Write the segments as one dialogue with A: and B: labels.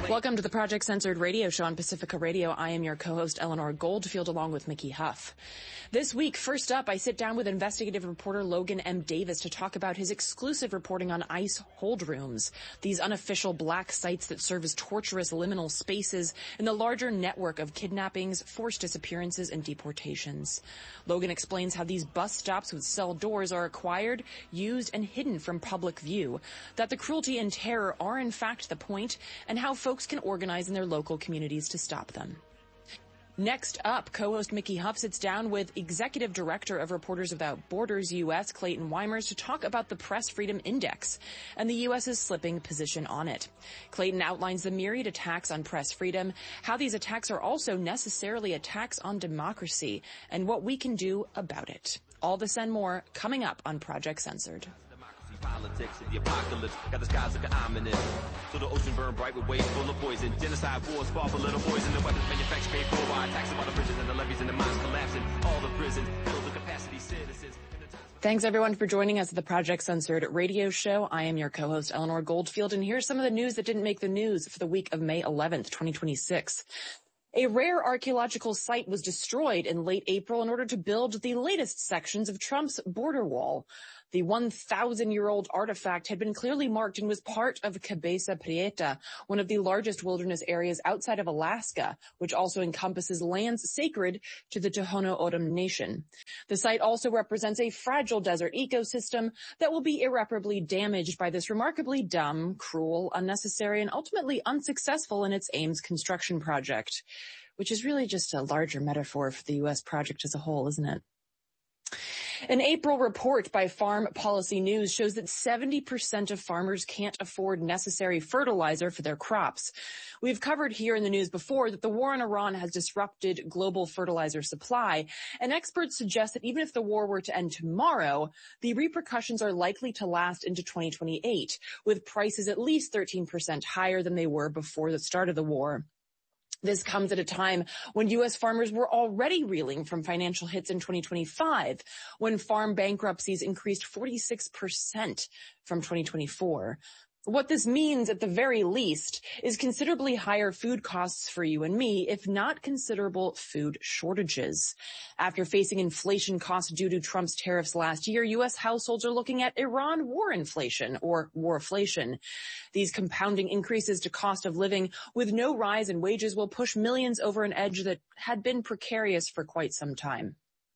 A: Welcome to the Project Censored radio show on Pacifica Radio. I am your co-host, Eleanor Goldfield, along with Mickey Huff. This week, first up, I sit down with investigative reporter Logan M. Davis to talk about his exclusive reporting on ICE hold rooms, these unofficial black sites that serve as torturous liminal spaces in the larger network of kidnappings, forced disappearances, and deportations. Logan explains how these bus stops with cell doors are acquired, used, and hidden from public view, that the cruelty and terror are in fact the point, and how folks can organize in their local communities to stop them. Next up, co-host Mickey Huff sits down with Executive Director of Reporters Without Borders U.S., Clayton Weimers, to talk about the Press Freedom Index and the U.S.'s slipping position on it. Clayton outlines the myriad attacks on press freedom, how these attacks are also necessarily attacks on democracy, and what we can do about it. All this and more coming up on Project Censored.
B: Politics and the apocalypse got the skies looking ominous. So the ocean burned bright with waves full of poison. Genocide wars fought for little boys, and the weapons manufactured paid for by attacks on the bridges and the levees and the mines collapsing. All the prisons filled with capacity citizens.
A: Thanks everyone for joining us at the Project Censored radio show. I am your co-host Eleanor Goldfield, and here's some of the news that didn't make the news for the week of May 11th, 2026. A rare archaeological site was destroyed in late April in order to build the latest sections of Trump's border wall. The 1,000-year-old artifact had been clearly marked and was part of Cabeza Prieta, one of the largest wilderness areas outside of Alaska, which also encompasses lands sacred to the Tohono O'odham Nation. The site also represents a fragile desert ecosystem that will be irreparably damaged by this remarkably dumb, cruel, unnecessary, and ultimately unsuccessful in its Ames construction project, which is really just a larger metaphor for the U.S. project as a whole, isn't it? An April report by Farm Policy News shows that 70% of farmers can't afford necessary fertilizer for their crops. We've covered here in the news before that the war in Iran has disrupted global fertilizer supply, and experts suggest that even if the war were to end tomorrow, the repercussions are likely to last into 2028, with prices at least 13% higher than they were before the start of the war. This comes at a time when U.S. farmers were already reeling from financial hits in 2025, when farm bankruptcies increased 46% from 2024. What this means, at the very least, is considerably higher food costs for you and me, if not considerable food shortages. After facing inflation costs due to Trump's tariffs last year, U.S. households are looking at Iran war inflation, or warflation. These compounding increases to cost of living with no rise in wages will push millions over an edge that had been precarious for quite some time.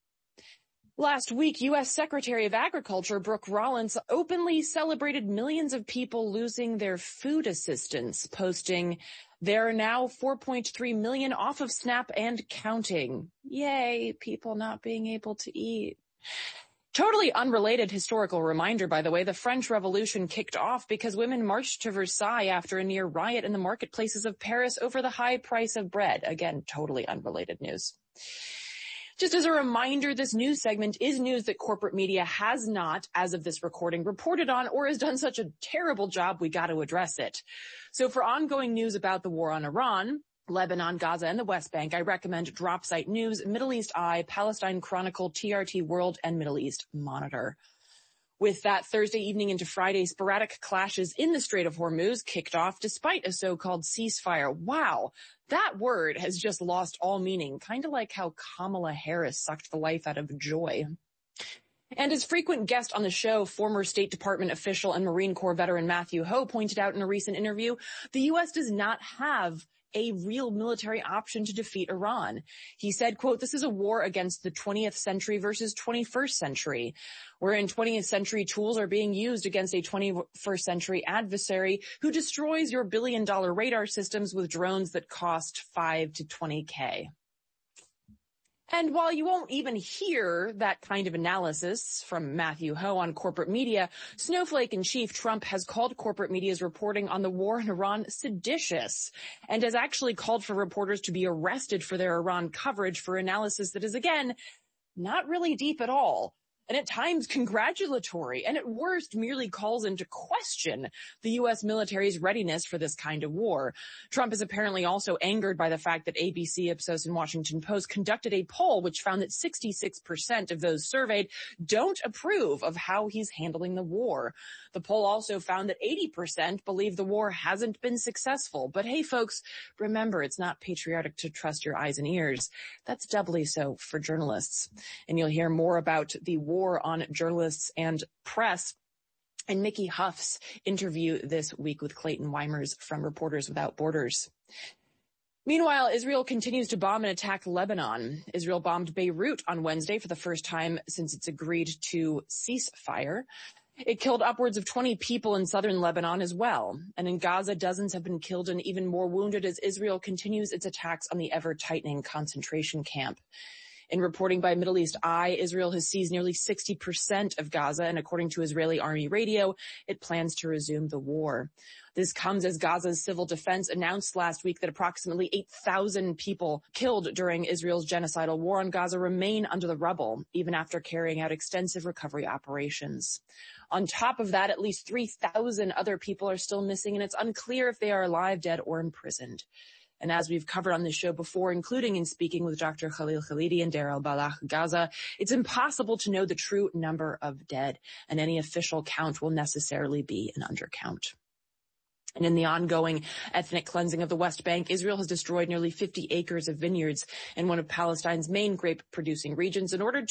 A: Last week, U.S. Secretary of Agriculture Brooke Rollins openly celebrated millions of people losing their food assistance, posting, "There are now 4.3 million off of SNAP and counting. Yay, people not being able to eat." Totally unrelated historical reminder, by the way, the French Revolution kicked off because women marched to Versailles after a near riot in the marketplaces of Paris over the high price of bread. Again, totally unrelated news. Just as a reminder, this news segment is news that corporate media has not, as of this recording, reported on or has done such a terrible job we got to address it. So for ongoing news about the war on Iran, Lebanon, Gaza, and the West Bank, I recommend DropSite News, Middle East Eye, Palestine Chronicle, TRT World, and Middle East Monitor. With that, Thursday evening into Friday, sporadic clashes in the Strait of Hormuz kicked off despite a so-called ceasefire. Wow, that word has just lost all meaning, kind of like how Kamala Harris sucked the life out of joy. And as frequent guest on the show, former State Department official and Marine Corps veteran Matthew Hoh pointed out in a recent interview, the U.S. does not have a real military option to defeat Iran. He said, quote, "This is a war against the 20th century versus 21st century, wherein 20th century tools are being used against a 21st century adversary who destroys your billion-dollar radar systems with drones that cost $5 to $20K. And while you won't even hear that kind of analysis from Matthew Hoh on corporate media, Snowflake-in-Chief Trump has called corporate media's reporting on the war in Iran seditious and has actually called for reporters to be arrested for their Iran coverage for analysis that is, again, not really deep at all. and at times congratulatory, and at worst merely calls into question the U.S. military's readiness for this kind of war. Trump is apparently also angered by the fact that ABC, Ipsos, and Washington Post conducted a poll which found that 66% of those surveyed don't approve of how he's handling the war. The poll also found that 80% believe the war hasn't been successful. But hey, folks, remember, it's not patriotic to trust your eyes and ears. That's doubly so for journalists. And you'll hear more about the war on journalists and press in Mickey Huff's interview this week with Clayton Weimers from Reporters Without Borders. Meanwhile, Israel continues to bomb and attack Lebanon. Israel bombed Beirut on Wednesday for the first time since it's agreed to cease fire. It killed upwards of 20 people in southern Lebanon as well. And in Gaza, dozens have been killed and even more wounded as Israel continues its attacks on the ever-tightening concentration camp. In reporting by Middle East Eye, Israel has seized nearly 60% of Gaza, and according to Israeli Army radio, it plans to resume the war. This comes as Gaza's civil defense announced last week that approximately 8,000 people killed during Israel's genocidal war on Gaza remain under the rubble, even after carrying out extensive recovery operations. On top of that, at least 3,000 other people are still missing, and it's unclear if they are alive, dead, or imprisoned. And as we've covered on this show before, including in speaking with Dr. Khalil Khalidi and Deir al-Balah Gaza, it's impossible to know the true number of dead, and any official count will necessarily be an undercount. And in the ongoing ethnic cleansing of the West Bank, Israel has destroyed nearly 50 acres of vineyards in one of Palestine's main grape-producing regions in order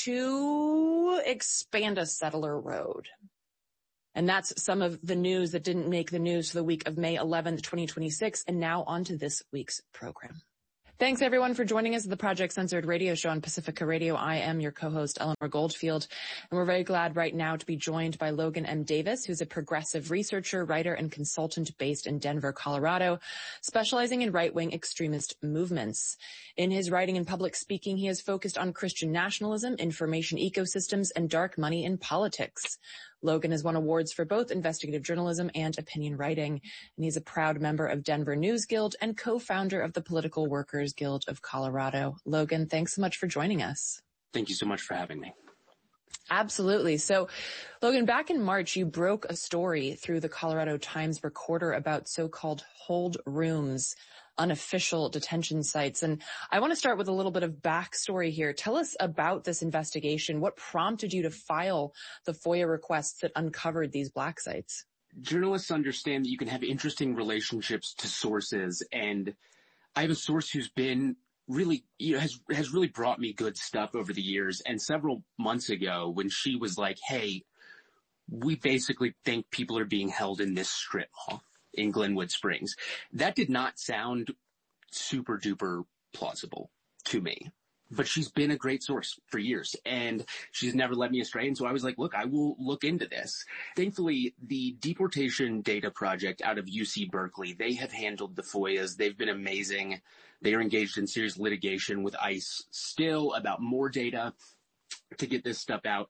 A: to expand a settler road. And that's some of the news that didn't make the news for the week of May 11th, 2026. And now on to this week's program. Thanks, everyone, for joining us at the Project Censored radio show on Pacifica Radio. I am your co-host, Eleanor Goldfield, and we're very glad right now to be joined by Logan M. Davis, who's a progressive researcher, writer, and consultant based in Denver, Colorado, specializing in right-wing extremist movements. In his writing and public speaking, he has focused on Christian nationalism, information ecosystems, and dark money in politics. Logan has won awards for both investigative journalism and opinion writing, and he's a proud member of Denver News Guild and co-founder of the Political Workers Guild of Colorado. Logan, thanks so much for joining us.
C: Thank you so much for having me.
A: Absolutely. So, Logan, back in March, you broke a story through the Colorado Times Recorder about so-called hold rooms, unofficial detention sites. And I want to start with a little bit of backstory here. Tell us about this investigation. What prompted you to file the FOIA requests that uncovered these black sites?
C: Journalists understand that you can have interesting relationships to sources, and I have a source who's been really, has really brought me good stuff over the years. And several months ago, when she was like, hey, we basically think people are being held in this strip mall in Glenwood Springs, that did not sound super duper plausible to me. But she's been a great source for years, and she's never led me astray. And so I was like, look, I will look into this. Thankfully, the Deportation Data Project out of UC Berkeley, they have handled the FOIAs. They've been amazing. They are engaged in serious litigation with ICE still about more data to get this stuff out.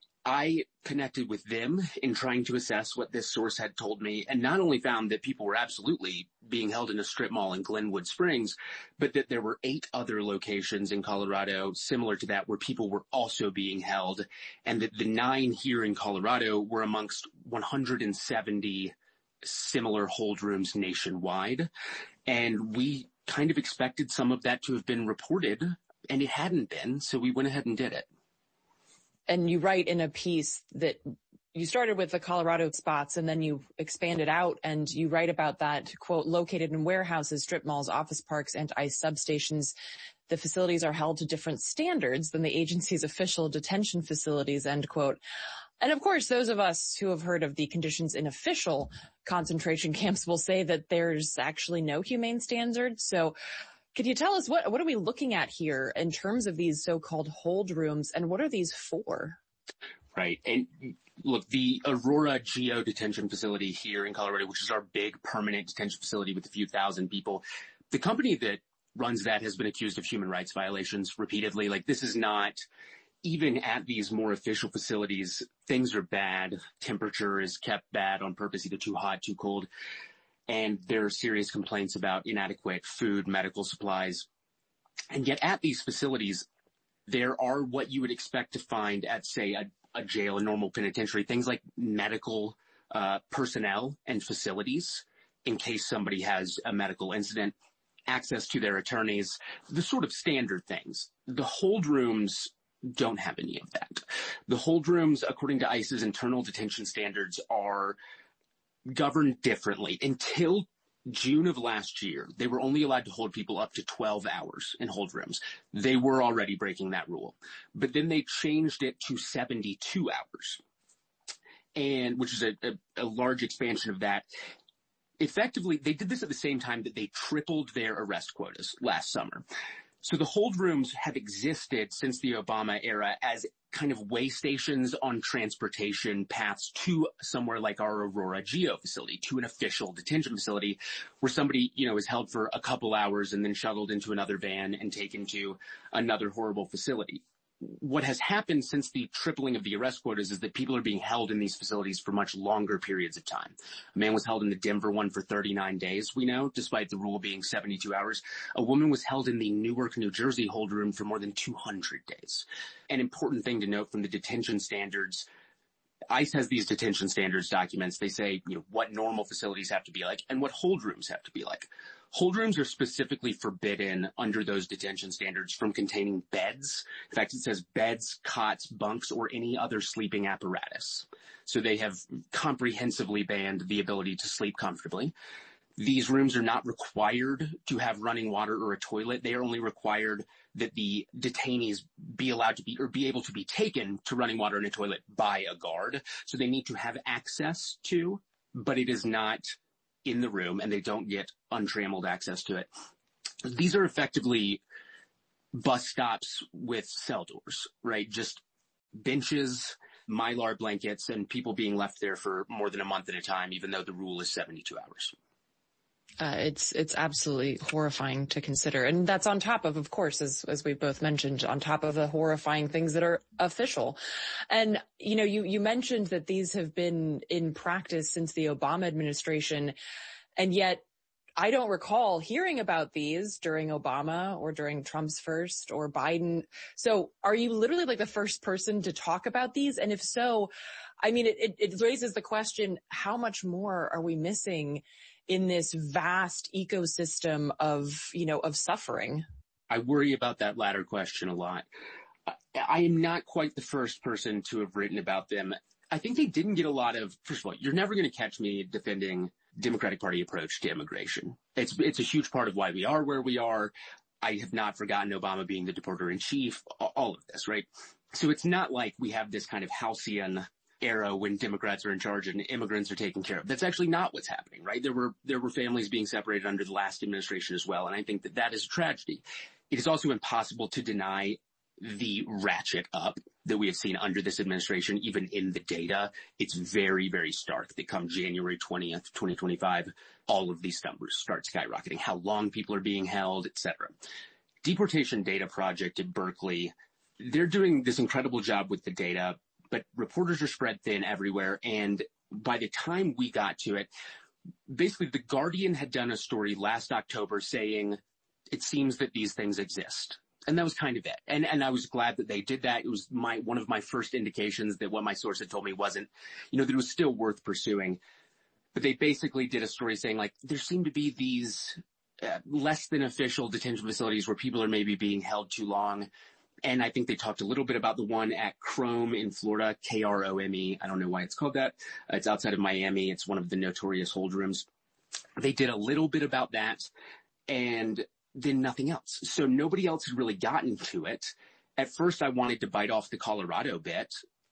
C: I connected with them in trying to assess what this source had told me, and not only found that people were absolutely being held in a strip mall in Glenwood Springs, but that there were 8 other locations in Colorado similar to that where people were also being held, and that the 9 here in Colorado were amongst 170 similar hold rooms nationwide. And we kind of expected some of that to have been reported, and it hadn't been, so we went ahead and did it.
A: And you write in a piece that you started with the Colorado spots and then you expanded out, and you write about that, quote, located in warehouses, strip malls, office parks, and ICE substations. The facilities are held to different standards than the agency's official detention facilities, end quote. And of course, those of us who have heard of the conditions in official concentration camps will say that there's actually no humane standards. So could you tell us what are we looking at here in terms of these so-called hold rooms, and what are these for?
C: Right. And look, the Aurora Geo Detention Facility here in Colorado, which is our big permanent detention facility with a few thousand people, the company that runs that has been accused of human rights violations repeatedly. Like, this is not, even at these more official facilities, things are bad. Temperature is kept bad on purpose, either too hot, too cold. And there are serious complaints about inadequate food, medical supplies. And yet at these facilities, there are what you would expect to find at, say, a jail, a normal penitentiary, things like medical personnel and facilities in case somebody has a medical incident, access to their attorneys, the sort of standard things. The hold rooms don't have any of that. The hold rooms, according to ICE's internal detention standards, are governed differently. Until June of last year, they were only allowed to hold people up to 12 hours in hold rooms. They were already breaking that rule. But then they changed it to 72 hours, and which is a large expansion of that. Effectively, they did this at the same time that they tripled their arrest quotas last summer. So the hold rooms have existed since the Obama era as kind of way stations on transportation paths to somewhere like our Aurora Geo facility, to an official detention facility where somebody, is held for a couple hours and then shuttled into another van and taken to another horrible facility. What has happened since the tripling of the arrest quotas is that people are being held in these facilities for much longer periods of time. A man was held in the Denver one for 39 days, we know, despite the rule being 72 hours. A woman was held in the Newark, New Jersey hold room for more than 200 days. An important thing to note from the detention standards, ICE has these detention standards documents. They say, what normal facilities have to be like and what hold rooms have to be like. Hold rooms are specifically forbidden under those detention standards from containing beds. In fact, it says beds, cots, bunks, or any other sleeping apparatus. So they have comprehensively banned the ability to sleep comfortably. These rooms are not required to have running water or a toilet. They are only required that the detainees be allowed to be able to be taken to running water and a toilet by a guard. So they need to have access to, but it is not in the room, and they don't get untrammeled access to it. These are effectively bus stops with cell doors, right? Just benches, Mylar blankets, and people being left there for more than a month at a time, even though the rule is 72 hours.
A: It's absolutely horrifying to consider. And that's on top of course, as we both mentioned, on top of the horrifying things that are official. And, you mentioned that these have been in practice since the Obama administration. And yet I don't recall hearing about these during Obama or during Trump's first or Biden. So are you literally like the first person to talk about these? And if so, it raises the question, how much more are we missing in this vast ecosystem of suffering?
C: I worry about that latter question a lot. I am not quite the first person to have written about them. I think they didn't get a lot of, first of all, you're never going to catch me defending Democratic Party approach to immigration. It's a huge part of why we are where we are. I have not forgotten Obama being the deporter in chief, all of this, right? So it's not like we have this kind of halcyon era when Democrats are in charge and immigrants are taken care of. That's actually not what's happening, right? There were families being separated under the last administration as well, and I think that is a tragedy. It is also impossible to deny the ratchet up that we have seen under this administration, even in the data. It's very, very stark that come January 20th, 2025, all of these numbers start skyrocketing, how long people are being held, etc. Deportation Data Project at Berkeley, they're doing this incredible job with the data, but reporters are spread thin everywhere. And by the time we got to it, basically The Guardian had done a story last October saying, it seems that these things exist. And that was kind of it. And I was glad that they did that. It was one of my first indications that what my source had told me wasn't, that it was still worth pursuing. But they basically did a story saying, like, there seem to be these less than official detention facilities where people are maybe being held too long. And I think they talked a little bit about the one at Krome in Florida, Krome. I don't know why it's called that. It's outside of Miami. It's one of the notorious hold rooms. They did a little bit about that and then nothing else. So nobody else had really gotten to it. At first, I wanted to bite off the Colorado bit.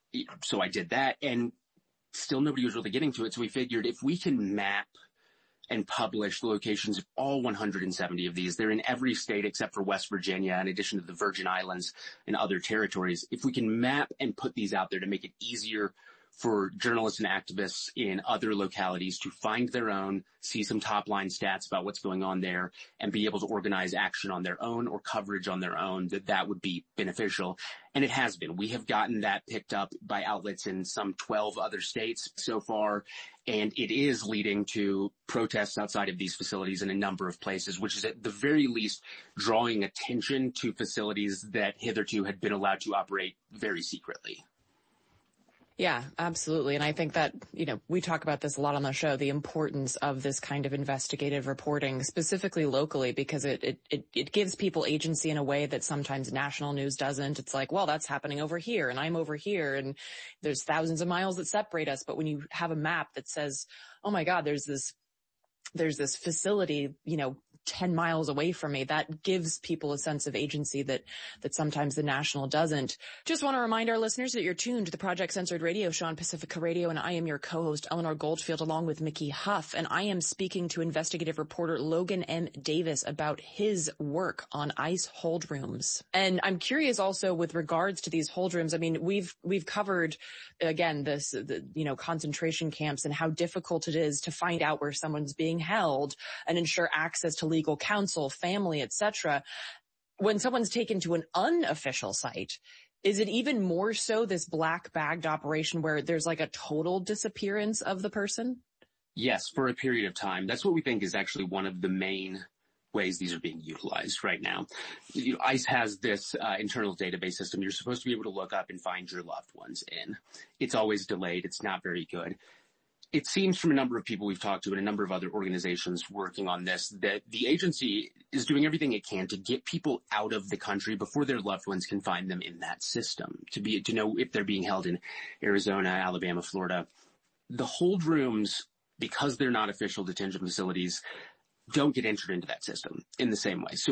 C: So I did that, and still nobody was really getting to it. So we figured if we can map and publish the locations of all 170 of these. They're in every state except for West Virginia, in addition to the Virgin Islands and other territories. If we can map and put these out there to make it easier for journalists and activists in other localities to find their own, see some top-line stats about what's going on there, and be able to organize action on their own or coverage on their own, that would be beneficial. And it has been. We have gotten that picked up by outlets in some 12 other states so far, and it is leading to protests outside of these facilities in a number of places, which is at the very least drawing attention to facilities that hitherto had been allowed to operate very secretly.
A: Yeah, absolutely. And I think that, we talk about this a lot on the show, the importance of this kind of investigative reporting, specifically locally, because it gives people agency in a way that sometimes national news doesn't. It's like, well, that's happening over here and I'm over here and there's thousands of miles that separate us. But when you have a map that says, oh my God, there's this facility, 10 miles away from me, that gives people a sense of agency that sometimes the national doesn't. Just want to remind our listeners that you're tuned to the Project Censored radio show on Pacifica Radio, and I am your co-host, Eleanor Goldfield, along with Mickey Huff, and I am speaking to investigative reporter Logan M. Davis about his work on ICE hold rooms. And I'm curious also with regards to these hold rooms. I mean, we've covered, again, concentration camps and how difficult it is to find out where someone's being held and ensure access to legal counsel, family, etc. When someone's taken to an unofficial site, is it even more so this black bagged operation where there's like a total disappearance of the person?
C: Yes, for a period of time. That's what we think is actually one of the main ways these are being utilized right now. ICE has this internal database system you're supposed to be able to look up and find your loved ones in. It's always delayed. It's not very good. It seems from a number of people we've talked to and a number of other organizations working on this that the agency is doing everything it can to get people out of the country before their loved ones can find them in that system, to know if they're being held in Arizona, Alabama, Florida. The hold rooms, because they're not official detention facilities, don't get entered into that system in the same way. So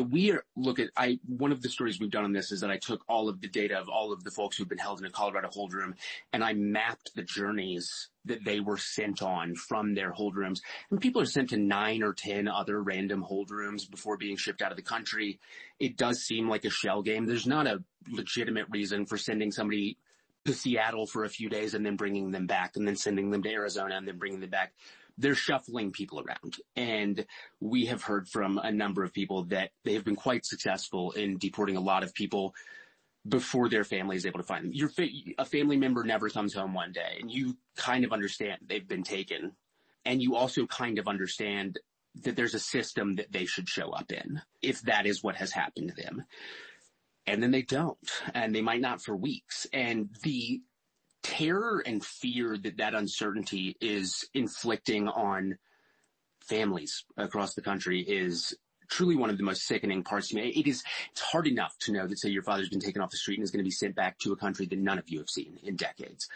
C: one of the stories we've done on this is that I took all of the data of all of the folks who've been held in a Colorado hold room, and I mapped the journeys that they were sent on from their hold rooms. And people are sent to 9 or 10 other random hold rooms before being shipped out of the country. It does seem like a shell game. There's not a legitimate reason for sending somebody to Seattle for a few days and then bringing them back and then sending them to Arizona and then bringing them back. They're shuffling people around. And we have heard from a number of people that they have been quite successful in deporting a lot of people before their family is able to find them. A family member never comes home one day, and you kind of understand they've been taken. And you also kind of understand that there's a system that they should show up in, if that is what has happened to them. And then they don't, and they might not for weeks. And the terror and fear that uncertainty is inflicting on families across the country is truly one of the most sickening parts to me. It's hard enough to know that, say, your father's been taken off the street and is going to be sent back to a country that none of you have seen in decades.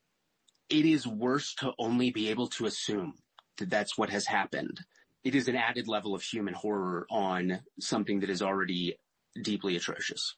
C: It is worse to only be able to assume that that's what has happened. It is an added level of human horror on something that is already deeply atrocious.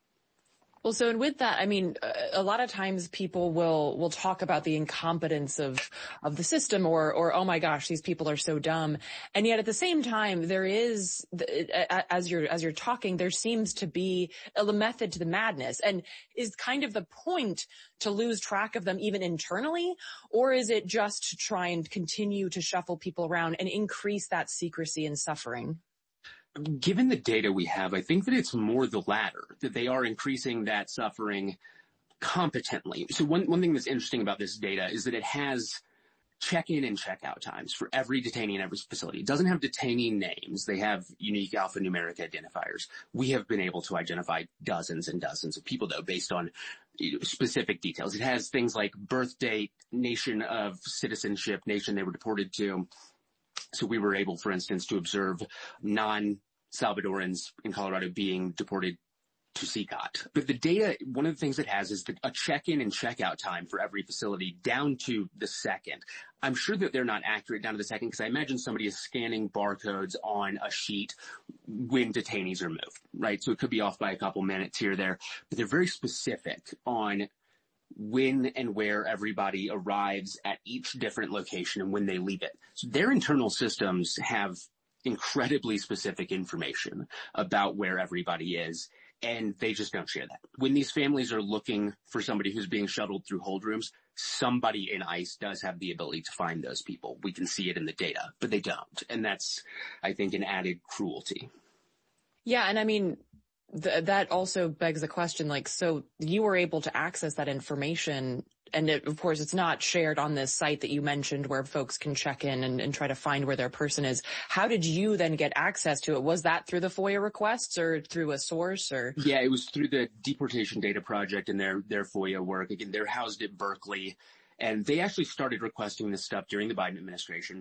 A: Well, so, and with that, I mean, a lot of times people will talk about the incompetence of the system or, oh my gosh, these people are so dumb. And yet at the same time, there is, as you're talking, there seems to be a method to the madness. And is kind of the point to lose track of them even internally? Or is it just to try and continue to shuffle people around and increase that secrecy and suffering?
C: Given the data we have, I think that it's more the latter, that they are increasing that suffering competently. So one thing that's interesting about this data is that it has check-in and check-out times for every detainee in every facility. It doesn't have detainee names. They have unique alphanumeric identifiers. We have been able to identify dozens and dozens of people, though, based on specific details. It has things like birth date, nation of citizenship, nation they were deported to. So we were able, for instance, to observe non-Salvadorans in Colorado being deported to CCOT. But the data, one of the things it has is a check-in and check-out time for every facility down to the second. I'm sure that they're not accurate down to the second because I imagine somebody is scanning barcodes on a sheet when detainees are moved, right? So it could be off by a couple minutes here or there, but they're very specific on when and where everybody arrives at each different location and when they leave it. So their internal systems have incredibly specific information about where everybody is, and they just don't share that. When these families are looking for somebody who's being shuttled through hold rooms, somebody in ICE does have the ability to find those people. We can see it in the data, but they don't. And that's, I think, an added cruelty.
A: Yeah, and I mean, that also begs the question, like, so you were able to access that information and of course, it's not shared on this site that you mentioned where folks can check in and try to find where their person is. How did you then get access to it? Was that through the FOIA requests or through a source? Or
C: Yeah, it was through the Deportation Data Project and their FOIA work. Again, they're housed at Berkeley, and they actually started requesting this stuff during the Biden administration.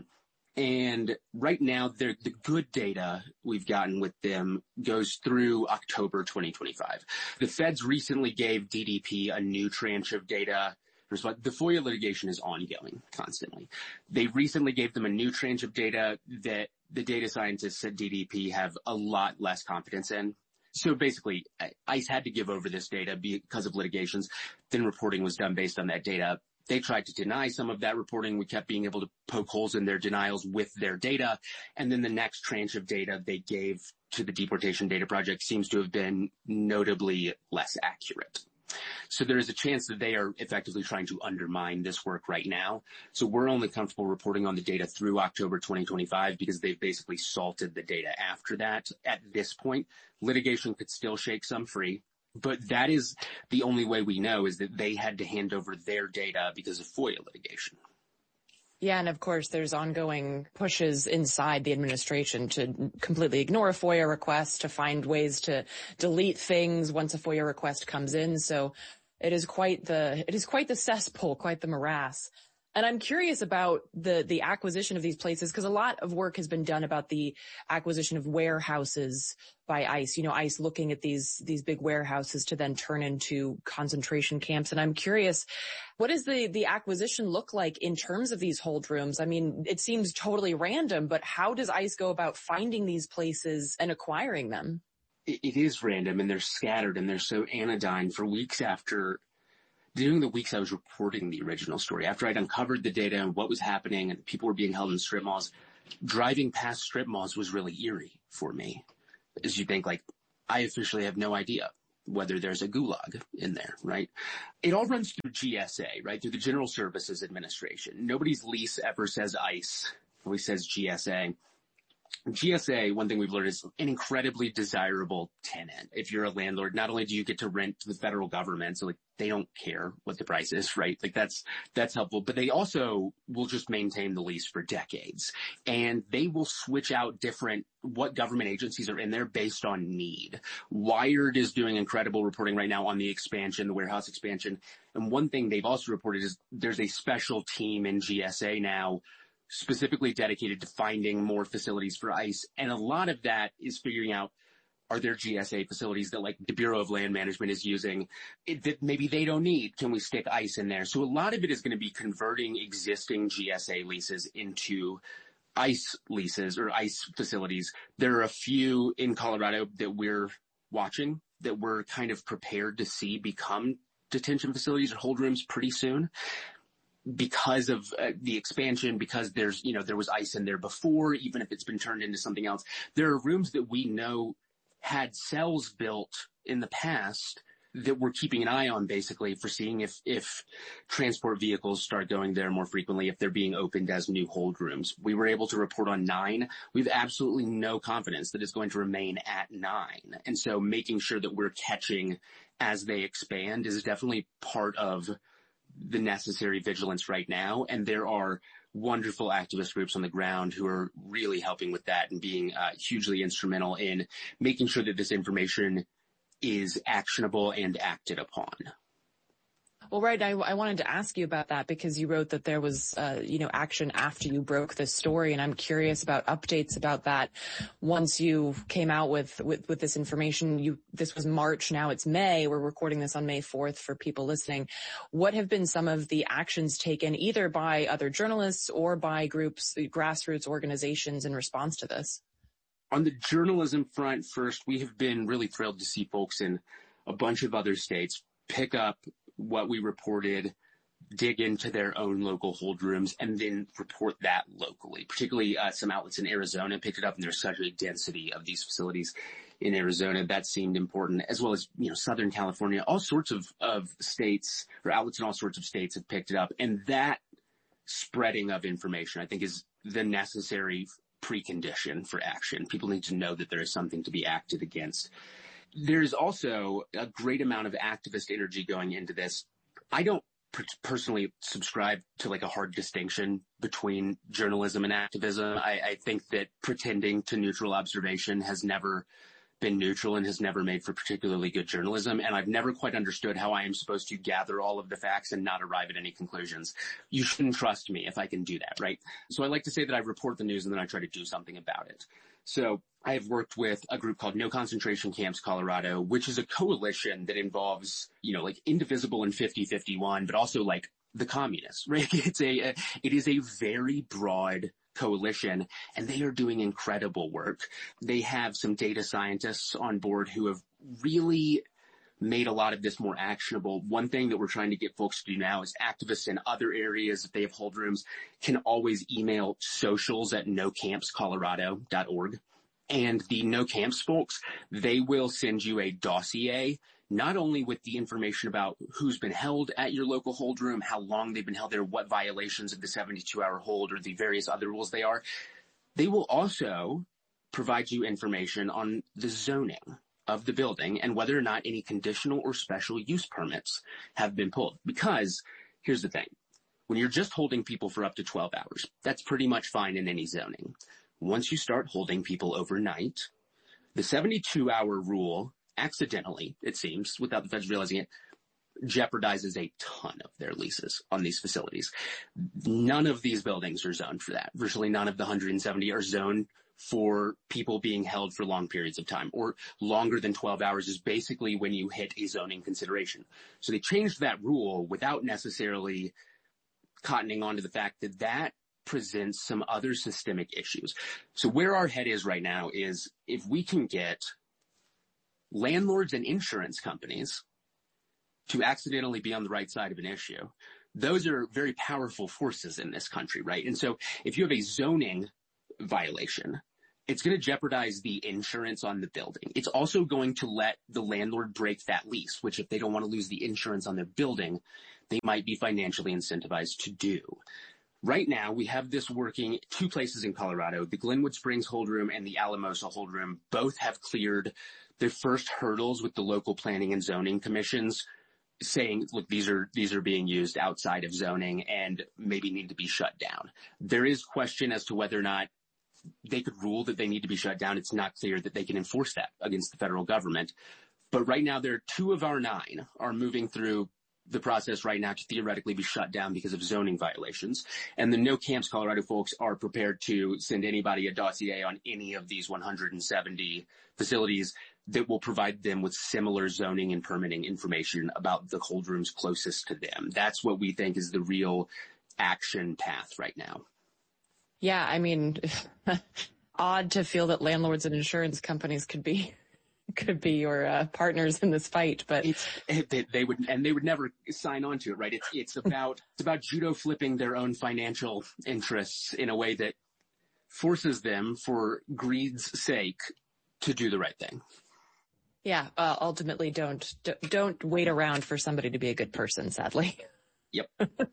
C: And right now, the good data we've gotten with them goes through October 2025. The feds recently gave DDP a new tranche of data. The FOIA litigation is ongoing constantly. They recently gave them a new tranche of data that the data scientists at DDP have a lot less confidence in. So basically, ICE had to give over this data because of litigations. Then reporting was done based on that data. They tried to deny some of that reporting. We kept being able to poke holes in their denials with their data. And then the next tranche of data they gave to the Deportation Data Project seems to have been notably less accurate. So there is a chance that they are effectively trying to undermine this work right now. So we're only comfortable reporting on the data through October 2025 because they've basically salted the data after that. At this point, litigation could still shake some free. But that is the only way we know, is that they had to hand over their data because of FOIA litigation.
A: Yeah, and of course, there's ongoing pushes inside the administration to completely ignore a FOIA request, to find ways to delete things once a FOIA request comes in. So it is quite the cesspool, quite the morass. And I'm curious about the acquisition of these places, because a lot of work has been done about the acquisition of warehouses by ICE. You know, ICE looking at these big warehouses to then turn into concentration camps. And I'm curious, what does the acquisition look like in terms of these hold rooms? I mean, it seems totally random, but how does ICE go about finding these places and acquiring them?
C: It is random, and they're scattered, and they're so anodyne. For weeks after, during the weeks I was reporting the original story, after I'd uncovered the data and what was happening and people were being held in strip malls, driving past strip malls was really eerie for me. As you think, like, I officially have no idea whether there's a gulag in there, right? It all runs through GSA, right? Through the General Services Administration. Nobody's lease ever says ICE. It always says GSA. GSA, one thing we've learned, is an incredibly desirable tenant. If you're a landlord, not only do you get to rent to the federal government, so like they don't care what the price is, right? Like that's helpful, but they also will just maintain the lease for decades, and they will switch out what government agencies are in there based on need. Wired is doing incredible reporting right now on the expansion, the warehouse expansion. And one thing they've also reported is there's a special team in GSA now specifically dedicated to finding more facilities for ICE. And a lot of that is figuring out, are there GSA facilities that, like, the Bureau of Land Management is using that maybe they don't need? Can we stick ICE in there? So a lot of it is going to be converting existing GSA leases into ICE leases or ICE facilities. There are a few in Colorado that we're watching, that we're kind of prepared to see become detention facilities or hold rooms pretty soon, because of the expansion, because there was ICE in there before, even if it's been turned into something else. There are rooms that we know had cells built in the past that we're keeping an eye on, basically, for seeing if transport vehicles start going there more frequently, if they're being opened as new hold rooms. We were able to report on 9. We have absolutely no confidence that it's going to remain at 9. And so making sure that we're catching as they expand is definitely part of the necessary vigilance right now. And there are wonderful activist groups on the ground who are really helping with that and being hugely instrumental in making sure that this information is actionable and acted upon.
A: Well, right. I wanted to ask you about that because you wrote that there was, action after you broke this story. And I'm curious about updates about that. Once you came out with this information, this was March. Now it's May. We're recording this on May 4th for people listening. What have been some of the actions taken either by other journalists or by groups, grassroots organizations in response to this?
C: On the journalism front, first, we have been really thrilled to see folks in a bunch of other states pick up what we reported, dig into their own local hold rooms, and then report that locally. Particularly some outlets in Arizona picked it up, and there's such a density of these facilities in Arizona. That seemed important, as well as, Southern California. All sorts of states, or outlets in all sorts of states, have picked it up. And that spreading of information, I think, is the necessary precondition for action. People need to know that there is something to be acted against. There's also a great amount of activist energy going into this. I don't personally subscribe to like a hard distinction between journalism and activism. I think that pretending to neutral observation has never been neutral and has never made for particularly good journalism. And I've never quite understood how I am supposed to gather all of the facts and not arrive at any conclusions. You shouldn't trust me if I can do that, right? So I like to say that I report the news and then I try to do something about it. So I have worked with a group called No Concentration Camps Colorado, which is a coalition that involves, like Indivisible and 5051, but also like the communists, right? It is a very broad coalition, and they are doing incredible work. They have some data scientists on board who have really made a lot of this more actionable. One thing that we're trying to get folks to do now is activists in other areas, if they have hold rooms, can always email socials@nocampscolorado.org. And the No Camps folks, they will send you a dossier, not only with the information about who's been held at your local hold room, how long they've been held there, what violations of the 72-hour hold or the various other rules they are. They will also provide you information on the zoning of the building and whether or not any conditional or special use permits have been pulled. Because here's the thing. When you're just holding people for up to 12 hours, that's pretty much fine in any zoning. Once you start holding people overnight, the 72-hour rule accidentally, it seems, without the feds realizing it, jeopardizes a ton of their leases on these facilities. None of these buildings are zoned for that. Virtually none of the 170 are zoned for people being held for long periods of time, or longer than 12 hours is basically when you hit a zoning consideration. So they changed that rule without necessarily cottoning on to the fact that that presents some other systemic issues. So where our head is right now is if we can get landlords and insurance companies to accidentally be on the right side of an issue, those are very powerful forces in this country, right? And so if you have a zoning violation, it's going to jeopardize the insurance on the building. It's also going to let the landlord break that lease, which if they don't want to lose the insurance on their building, they might be financially incentivized to do. Right now, we have this working two places in Colorado. The Glenwood Springs hold room and the Alamosa hold room both have cleared their first hurdles with the local planning and zoning commissions, saying, look, these are being used outside of zoning and maybe need to be shut down. There is question as to whether or not they could rule that they need to be shut down. It's not clear that they can enforce that against the federal government. But right now, there are 2 of our 9 are moving through the process right now to theoretically be shut down because of zoning violations. And the No Camps Colorado folks are prepared to send anybody a dossier on any of these 170 facilities that will provide them with similar zoning and permitting information about the hold rooms closest to them. That's what we think is the real action path right now.
A: Yeah, I mean, odd to feel that landlords and insurance companies could be your partners in this fight, but
C: they would never sign on to it, right? It's about judo flipping their own financial interests in a way that forces them, for greed's sake, to do the right thing.
A: Yeah, ultimately, don't wait around for somebody to be a good person. Sadly.
C: Yep.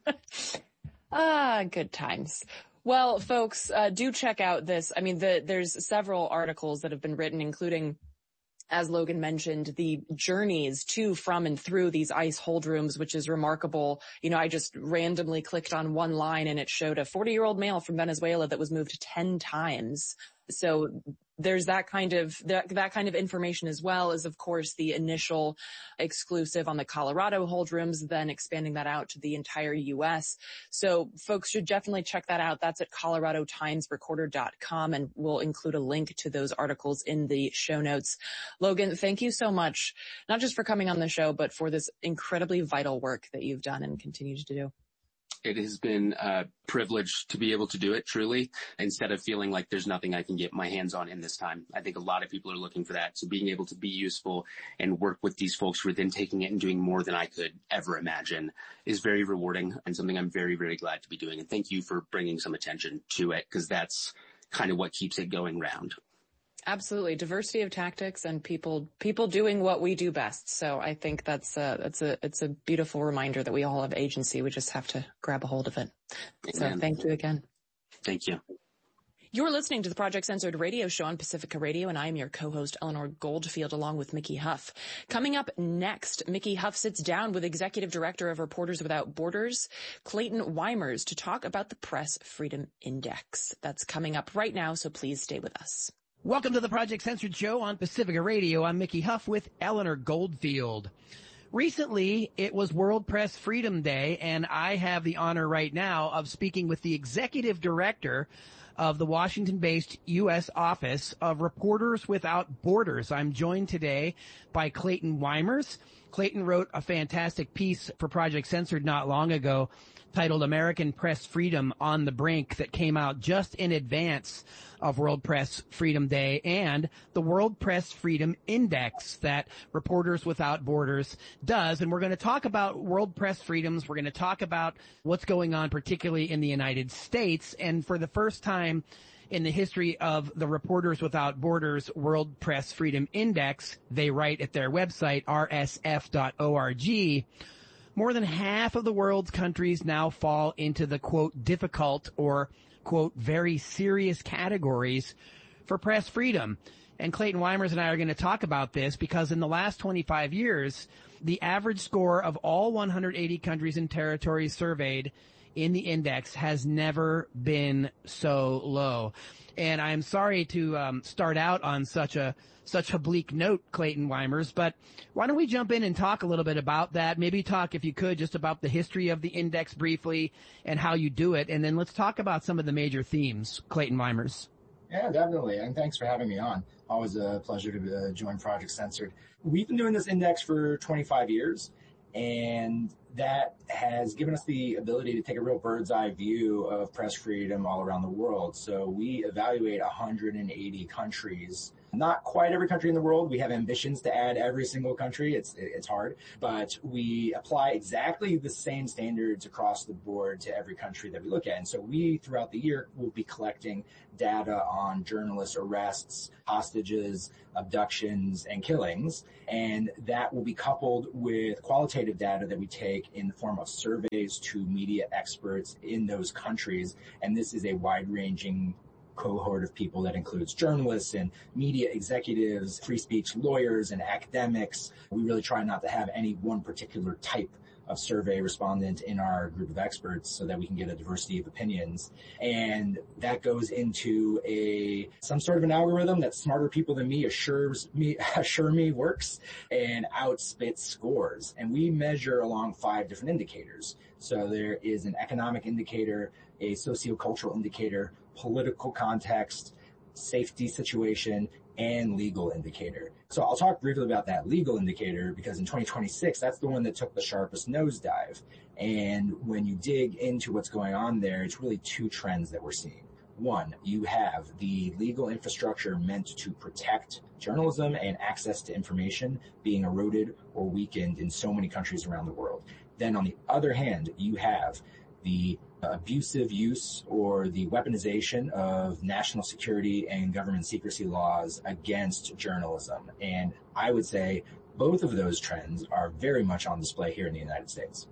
A: Good times. Well, folks, do check out this. I mean, there's several articles that have been written, including, as Logan mentioned, the journeys to, from, and through these ICE hold rooms, which is remarkable. I just randomly clicked on one line and it showed a 40-year-old male from Venezuela that was moved 10 times. So there's that kind of information, as well as, of course, the initial exclusive on the Colorado hold rooms, then expanding that out to the entire U.S. So folks should definitely check that out. That's at coloradotimesrecorder.com, and we'll include a link to those articles in the show notes. Logan, thank you so much, not just for coming on the show, but for this incredibly vital work that you've done and continue to do.
C: It has been a privilege to be able to do it, truly, instead of feeling like there's nothing I can get my hands on in this time. I think a lot of people are looking for that. So being able to be useful and work with these folks who are then taking it and doing more than I could ever imagine is very rewarding and something I'm very, very glad to be doing. And thank you for bringing some attention to it, because that's kind of what keeps it going round.
A: Absolutely. Diversity of tactics and people doing what we do best. So I think it's a beautiful reminder that we all have agency. We just have to grab a hold of it. Amen. So thank you again.
C: Thank you.
A: You're listening to the Project Censored radio show on Pacifica Radio, and I am your co-host, Eleanor Goldfield, along with Mickey Huff. Coming up next, Mickey Huff sits down with Executive Director of Reporters Without Borders, Clayton Weimers, to talk about the Press Freedom Index. That's coming up right now, so please stay with us.
D: Welcome to the Project Censored show on Pacifica Radio. I'm Mickey Huff with Eleanor Goldfield. Recently, it was World Press Freedom Day, and I have the honor right now of speaking with the Executive Director of the Washington-based U.S. Office of Reporters Without Borders. I'm joined today by Clayton Weimers. Clayton wrote a fantastic piece for Project Censored not long ago titled American Press Freedom on the Brink that came out just in advance of World Press Freedom Day and the World Press Freedom Index that Reporters Without Borders does. And we're going to talk about world press freedoms. We're going to talk about what's going on, particularly in the United States. And for the first time in the history of the Reporters Without Borders World Press Freedom Index, they write at their website, rsf.org, more than half of the world's countries now fall into the, quote, difficult or, quote, very serious categories for press freedom. And Clayton Weimers and I are going to talk about this because in the last 25 years, the average score of all 180 countries and territories surveyed in the index has never been so low. And I'm sorry to start out on such a bleak note, Clayton Weimers, but why don't we jump in and talk a little bit about that? Maybe talk, if you could, just about the history of the index briefly and how you do it, and then let's talk about some of the major themes, Clayton Weimers.
E: Yeah, definitely, and thanks for having me on. Always a pleasure to join Project Censored. We've been doing this index for 25 years, and that has given us the ability to take a real bird's eye view of press freedom all around the world. So we evaluate 180 countries. Not quite every country in the world. We have ambitions to add every single country. It's hard, but we apply exactly the same standards across the board to every country that we look at. And so we, throughout the year, will be collecting data on journalist arrests, hostages, abductions, and killings. And that will be coupled with qualitative data that we take in the form of surveys to media experts in those countries. And this is a wide-ranging cohort of people that includes journalists and media executives, free speech lawyers, and academics. We really try not to have any one particular type of survey respondent in our group of experts so that we can get a diversity of opinions. And that goes into some sort of an algorithm that smarter people than me assure me works and outspits scores. And we measure along 5 different indicators. So there is an economic indicator, a sociocultural indicator, political context, safety situation, and legal indicator. So I'll talk briefly about that legal indicator because in 2026, that's the one that took the sharpest nosedive. And when you dig into what's going on there, it's really 2 trends that we're seeing. One, you have the legal infrastructure meant to protect journalism and access to information being eroded or weakened in so many countries around the world. Then on the other hand, you have the abusive use or the weaponization of national security and government secrecy laws against journalism. And I would say both of those trends are very much on display here in the United States.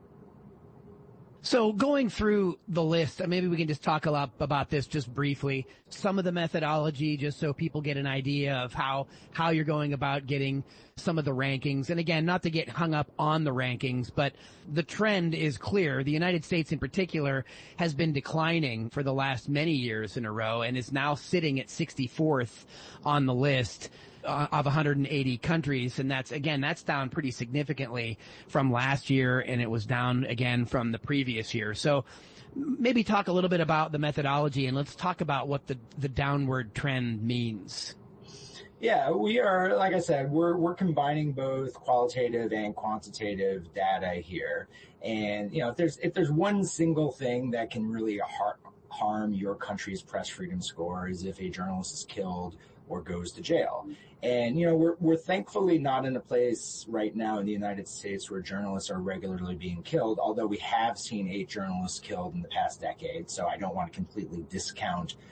D: So going through the list, maybe we can just talk a lot about this just briefly. Some of the methodology, just so people get an idea of how you're going about getting some of the rankings. And again, not to get hung up on the rankings, but the trend is clear. The United States in particular has been declining for the last many years in a row and is now sitting at 64th on the list of 180 countries. And that's down pretty significantly from last year, and it was down again from the previous year. So maybe talk a little bit about the methodology, and let's talk about what the downward trend means.
E: Yeah, we are, like I said, we're combining both qualitative and quantitative data here. And, if there's one single thing that can really harm your country's press freedom score is if a journalist is killed or goes to jail. And, we're thankfully not in a place right now in the United States where journalists are regularly being killed, although we have seen 8 journalists killed in the past decade. So I don't want to completely discount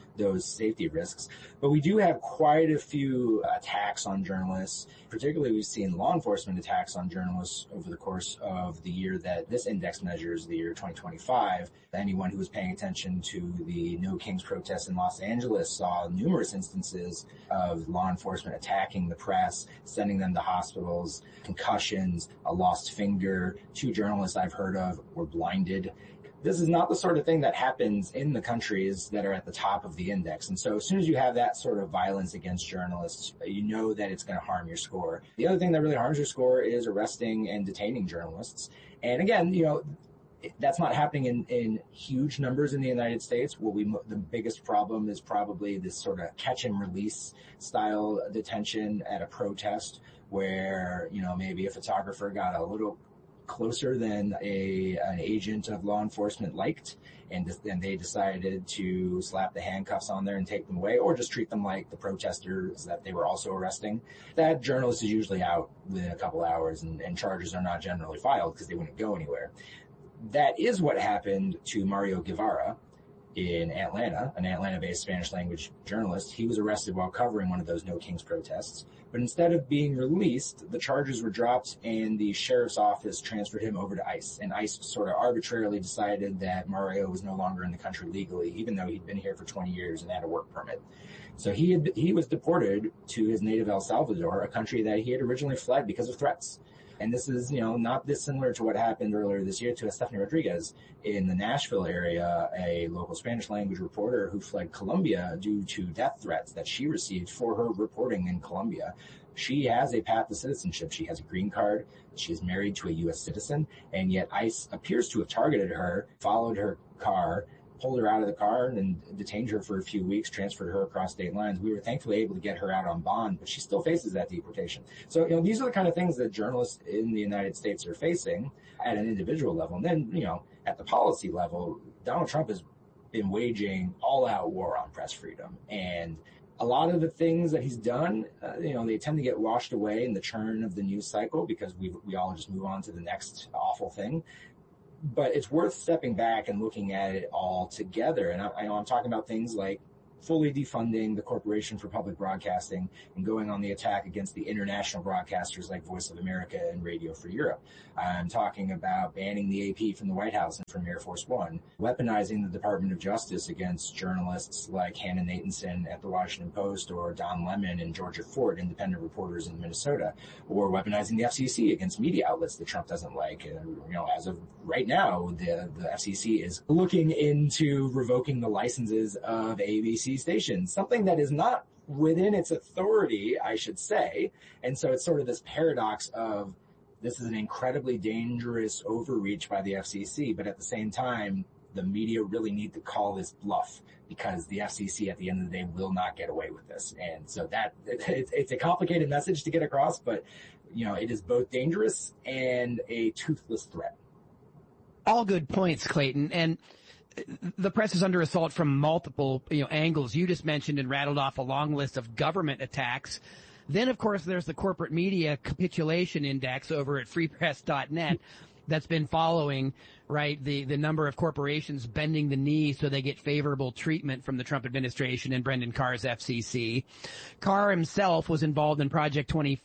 E: those safety risks. But we do have quite a few attacks on journalists. Particularly, we've seen law enforcement attacks on journalists over the course of the year that this index measures, the year 2025. Anyone who was paying attention to the No Kings protests in Los Angeles saw numerous instances of law enforcement attacking the press, sending them to hospitals, concussions, a lost finger. 2 journalists I've heard of were blinded. This is not the sort of thing that happens in the countries that are at the top of the index. And so as soon as you have that sort of violence against journalists, you know that it's going to harm your score. The other thing that really harms your score is arresting and detaining journalists. And again, that's not happening in huge numbers in the United States. The biggest problem is probably this sort of catch and release style detention at a protest where, maybe a photographer got a little closer than an agent of law enforcement liked, and they decided to slap the handcuffs on there and take them away, or just treat them like the protesters that they were also arresting. That journalist is usually out within a couple hours, and charges are not generally filed because they wouldn't go anywhere. That is what happened to Mario Guevara in Atlanta, an Atlanta-based Spanish-language journalist. He was arrested while covering one of those No Kings protests. But instead of being released, the charges were dropped and the sheriff's office transferred him over to ICE. And ICE sort of arbitrarily decided that Mario was no longer in the country legally, even though he'd been here for 20 years and had a work permit. So he was deported to his native El Salvador, a country that he had originally fled because of threats. And this is, not dissimilar to what happened earlier this year to Estefany Rodriguez in the Nashville area, a local Spanish language reporter who fled Colombia due to death threats that she received for her reporting in Colombia. She has a path to citizenship. She has a green card. She is married to a U.S. citizen, and yet ICE appears to have targeted her, followed her car, pulled her out of the car and detained her for a few weeks, transferred her across state lines. We were thankfully able to get her out on bond, but she still faces that deportation. So, these are the kind of things that journalists in the United States are facing at an individual level. And then, at the policy level, Donald Trump has been waging all-out war on press freedom. And a lot of the things that he's done, they tend to get washed away in the churn of the news cycle because we all just move on to the next awful thing. But it's worth stepping back and looking at it all together. And I know I'm talking about things like fully defunding the Corporation for Public Broadcasting and going on the attack against the international broadcasters like Voice of America and Radio Free Europe. I'm talking about banning the AP from the White House and from Air Force One, weaponizing the Department of Justice against journalists like Hannah Nathanson at the Washington Post or Don Lemon and Georgia Ford, independent reporters in Minnesota, or weaponizing the FCC against media outlets that Trump doesn't like. As of right now, the FCC is looking into revoking the licenses of ABC stations, something that is not within its authority, I should say. And so it's sort of this paradox of this is an incredibly dangerous overreach by the FCC, but at the same time, the media really need to call this bluff because the FCC at the end of the day will not get away with this. And so it's a complicated message to get across, but it is both dangerous and a toothless threat.
D: All good points, Clayton. And the press is under assault from multiple, angles. You just mentioned and rattled off a long list of government attacks. Then, of course, there's the corporate media capitulation index over at freepress.net that's been following, right, the number of corporations bending the knee so they get favorable treatment from the Trump administration and Brendan Carr's FCC. Carr himself was involved in Project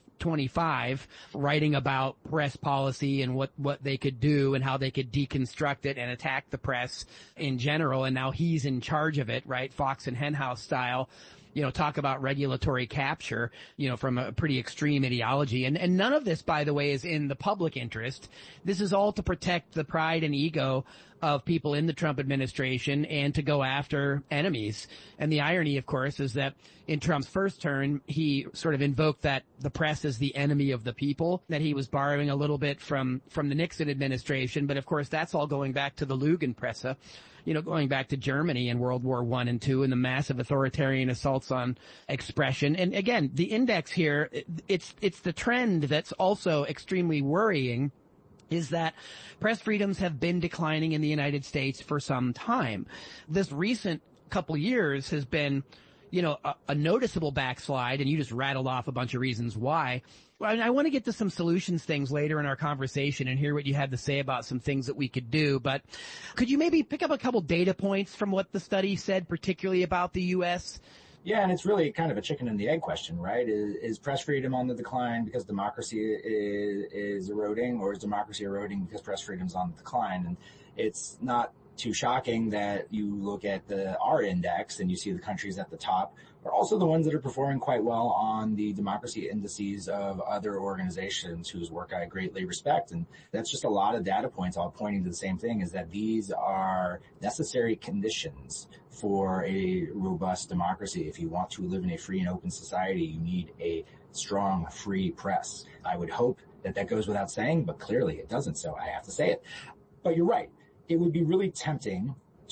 D: 2025, writing about press policy and what they could do and how they could deconstruct it and attack the press in general. And now he's in charge of it, right? Fox and Henhouse style. Talk about regulatory capture, from a pretty extreme ideology. And none of this, by the way, is in the public interest. This is all to protect the pride and ego of people in the Trump administration and to go after enemies. And the irony, of course, is that in Trump's first term, he sort of invoked that the press is the enemy of the people, that he was borrowing a little bit from the Nixon administration. But of course, that's all going back to the Lügenpresse. Going back to Germany in World War I and II and the massive authoritarian assaults on expression. And again, the index here, it's the trend that's also extremely worrying, is that press freedoms have been declining in the United States for some time. This recent couple years has been, a noticeable backslide, and you just rattled off a bunch of reasons why. I want to get to some solutions things later in our conversation and hear what you had to say about some things that we could do. But could you maybe pick up a couple data points from what the study said, particularly about the U.S.?
E: Yeah, and it's really kind of a chicken and the egg question, right? Is press freedom on the decline because democracy is eroding, or is democracy eroding because press freedom's on the decline? And it's not too shocking that you look at our index and you see the countries at the top are also the ones that are performing quite well on the democracy indices of other organizations whose work I greatly respect. And that's just a lot of data points all pointing to the same thing, is that these are necessary conditions for a robust democracy. If you want to live in a free and open society, you need a strong, free press. I would hope that goes without saying, but clearly it doesn't, so I have to say it. But you're right. It would be really tempting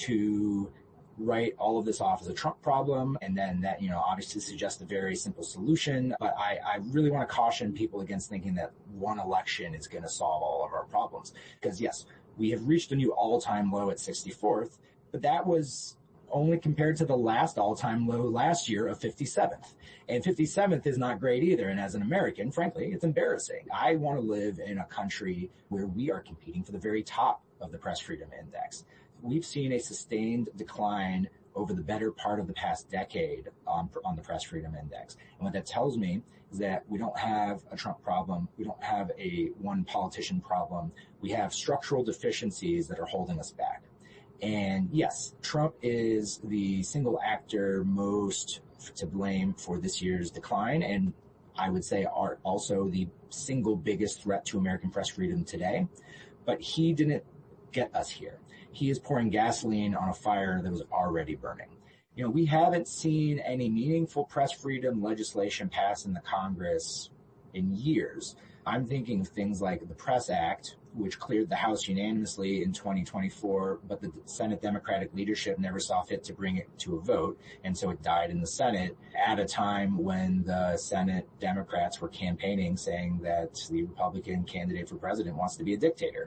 E: to write all of this off as a Trump problem, and then that, obviously suggest a very simple solution. But I really want to caution people against thinking that one election is going to solve all of our problems. Because yes, we have reached a new all-time low at 64th, but that was only compared to the last all-time low last year of 57th. And 57th is not great either. And as an American, frankly, it's embarrassing. I want to live in a country where we are competing for the very top of the Press Freedom Index. We've seen a sustained decline over the better part of the past decade on the Press Freedom Index. And what that tells me is that we don't have a Trump problem. We don't have a one politician problem. We have structural deficiencies that are holding us back. And yes, Trump is the single actor most to blame for this year's decline, and I would say are also the single biggest threat to American press freedom today. But he didn't get us here. He is pouring gasoline on a fire that was already burning. We haven't seen any meaningful press freedom legislation pass in the Congress in years. I'm thinking of things like the Press Act, which cleared the House unanimously in 2024, but the Senate Democratic leadership never saw fit to bring it to a vote, and so it died in the Senate at a time when the Senate Democrats were campaigning saying that the Republican candidate for president wants to be a dictator.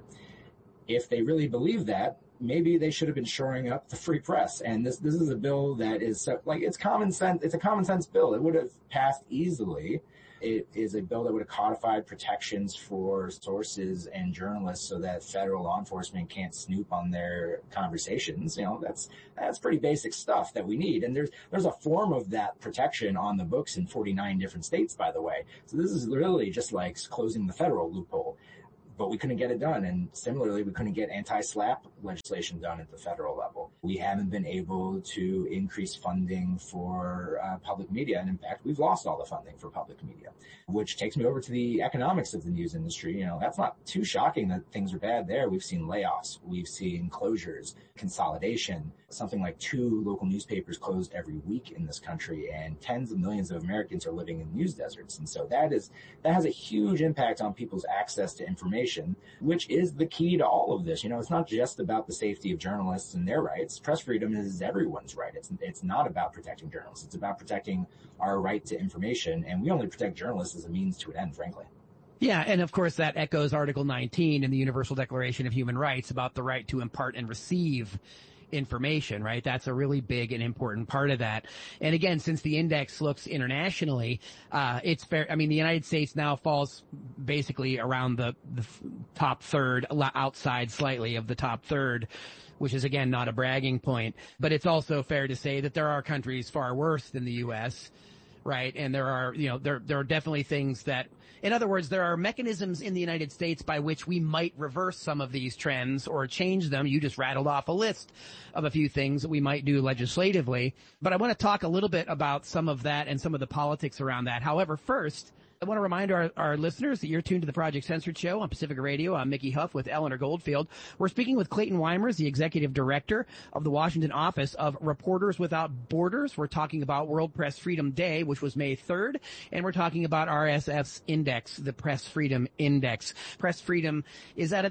E: If they really believe that, maybe they should have been shoring up the free press. And this is a bill that is it's common sense. It's a common sense bill. It would have passed easily. It is a bill that would have codified protections for sources and journalists so that federal law enforcement can't snoop on their conversations. That's pretty basic stuff that we need. And there's a form of that protection on the books in 49 different states, by the way. So this is really just like closing the federal loophole. But we couldn't get it done. And similarly, we couldn't get anti-SLAPP legislation done at the federal level. We haven't been able to increase funding for public media. And in fact, we've lost all the funding for public media, which takes me over to the economics of the news industry. That's not too shocking that things are bad there. We've seen layoffs. We've seen closures, consolidation. Something like 2 local newspapers closed every week in this country, and tens of millions of Americans are living in news deserts. And so that has a huge impact on people's access to information, which is the key to all of this. It's not just about the safety of journalists and their rights. Press freedom is everyone's right. It's not about protecting journalists. It's about protecting our right to information, and we only protect journalists as a means to an end, frankly.
D: Yeah, and of course that echoes Article 19 in the Universal Declaration of Human Rights about the right to impart and receive information, right? That's a really big and important part of that. And again, since the index looks internationally, it's fair. I mean, the United States now falls basically around the top third, outside slightly of the top third, which is again not a bragging point. But it's also fair to say that there are countries far worse than the U.S., right? And there are, there are definitely things that, in other words, there are mechanisms in the United States by which we might reverse some of these trends or change them. You just rattled off a list of a few things that we might do legislatively. But I want to talk a little bit about some of that and some of the politics around that. However, first, I want to remind our listeners that you're tuned to the Project Censored Show on Pacifica Radio. I'm Mickey Huff with Eleanor Goldfield. We're speaking with Clayton Weimers, the executive director of the Washington office of Reporters Without Borders. We're talking about World Press Freedom Day, which was May 3rd, and we're talking about RSF's index, the Press Freedom Index. Press freedom is at a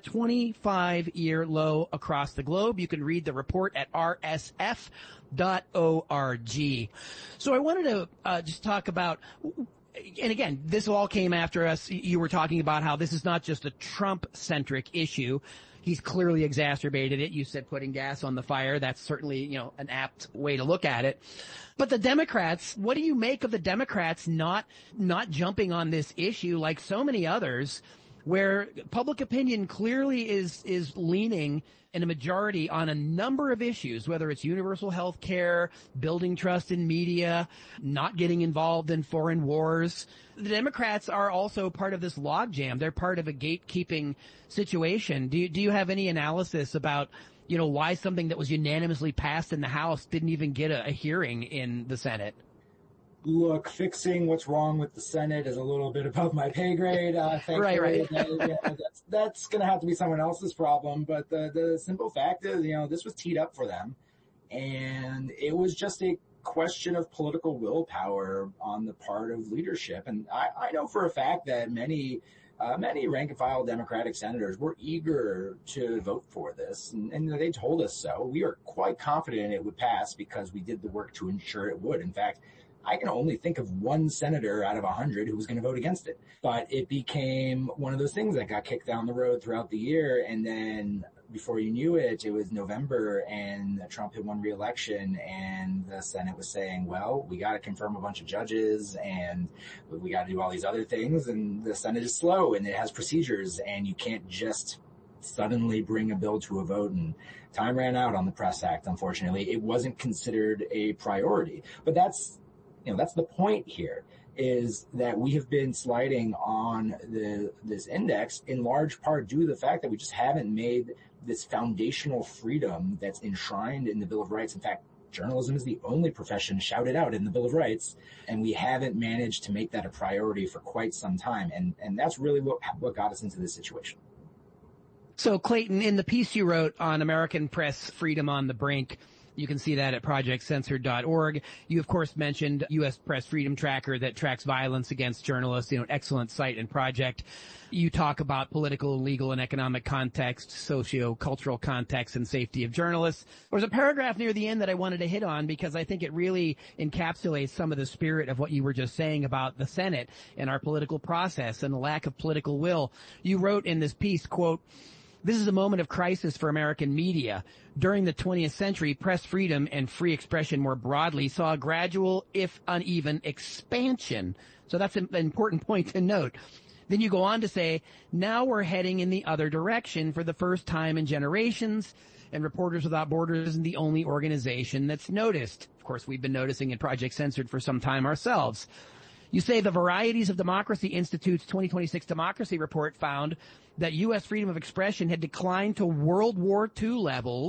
D: 25-year low across the globe. You can read the report at rsf.org. So I wanted to just talk about, and again, this all came after us. You were talking about how this is not just a Trump-centric issue. He's clearly exacerbated it. You said putting gas on the fire. That's certainly, an apt way to look at it. But the Democrats, what do you make of the Democrats not jumping on this issue like so many others, where public opinion clearly is leaning in a majority on a number of issues, whether it's universal health care, building trust in media, not getting involved in foreign wars. The Democrats are also part of this logjam. They're part of a gatekeeping situation. Do you have any analysis about, why something that was unanimously passed in the House didn't even get a hearing in the Senate?
E: Look, fixing what's wrong with the Senate is a little bit above my pay grade. Thankfully,
D: Right.
E: That's going to have to be someone else's problem. But the simple fact is, this was teed up for them, and it was just a question of political willpower on the part of leadership. And I know for a fact that many rank and file Democratic senators were eager to vote for this, and they told us so. We are quite confident it would pass because we did the work to ensure it would. In fact, I can only think of one senator out of 100 who was going to vote against it. But it became one of those things that got kicked down the road throughout the year. And then before you knew it, it was November and Trump had won re-election, and the Senate was saying, well, we got to confirm a bunch of judges and we got to do all these other things. And the Senate is slow and it has procedures, and you can't just suddenly bring a bill to a vote. And time ran out on the PRESS Act, unfortunately. It wasn't considered a priority. But that's the point here, is that we have been sliding on this index in large part due to the fact that we just haven't made this foundational freedom that's enshrined in the Bill of Rights. In fact, journalism is the only profession shouted out in the Bill of Rights, and we haven't managed to make that a priority for quite some time. And that's really what got us into this situation.
D: So, Clayton, in the piece you wrote on American press freedom on the brink, you can see that at projectcensored.org. You, of course, mentioned U.S. Press Freedom Tracker that tracks violence against journalists, an excellent site and project. You talk about political, legal, and economic context, socio-cultural context, and safety of journalists. There was a paragraph near the end that I wanted to hit on because I think it really encapsulates some of the spirit of what you were just saying about the Senate and our political process and the lack of political will. You wrote in this piece, quote, "This is a moment of crisis for American media. During the 20th century, press freedom and free expression more broadly saw a gradual, if uneven, expansion." So that's an important point to note. Then you go on to say, now we're heading in the other direction for the first time in generations, and Reporters Without Borders isn't the only organization that's noticed. Of course, we've been noticing at Project Censored for some time ourselves. You say the Varieties of Democracy Institute's 2026 Democracy Report found that U.S. freedom of expression had declined to World War II levels